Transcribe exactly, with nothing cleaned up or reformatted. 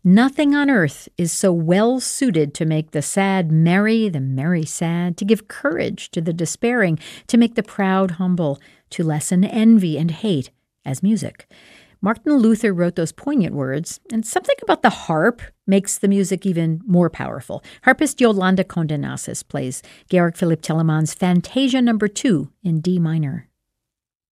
Nothing on earth is so well suited to make the sad merry, the merry sad, to give courage to the despairing, to make the proud humble, to lessen envy and hate as music. Martin Luther wrote those poignant words, and something about the harp makes the music even more powerful. Harpist Yolanda Condenasis plays Georg Philipp Telemann's Fantasia number two in D minor.